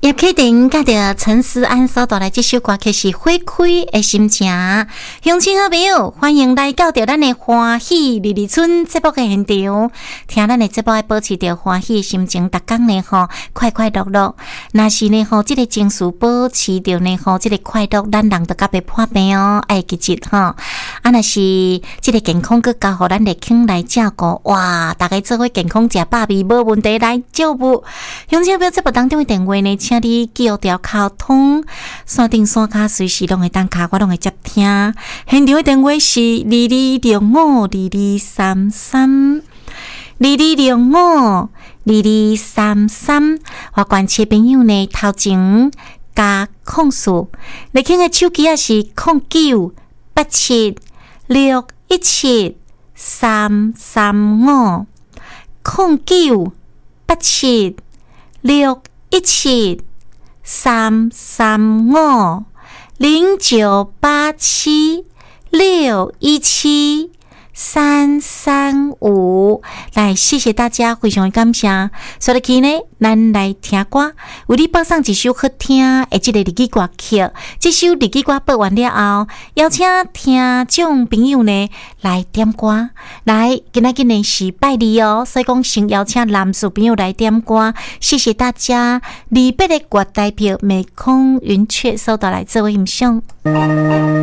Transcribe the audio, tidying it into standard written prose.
叶启婷甲着陈思安所带来这首歌曲是《花开的心情》。乡亲好朋友，欢迎来到着咱的欢喜日日村节目的现场，听咱的节目要保持着欢喜的心情，逐工呢快快乐乐。若是呢这个情绪保持着呢这个快乐，咱人就甲袂破病哦，爱积极若是这个健康佮交互咱立肯来照顾，哇，大家做伙健康食饱味无问题来照顾。乡亲好朋友，节目当中的电话呢，请你记录条卡通，线顶线卡随时拢会当卡，我拢会接听。现场的电话是2205223322052233。我关切朋友呢，头前加控诉，你听的手机也是0987617335 0987617335 0987617335。来，谢谢大家，非常的感谢。所以今呢，咱来听歌，为你播送一首好听的这个日语歌曲。这首日语歌播完了后，邀请听众朋友呢来点歌。来，今仔日呢是拜二哦，所以讲先邀请男士朋友来点歌。谢谢大家，李北的国代表美空云雀所带来这位欣赏。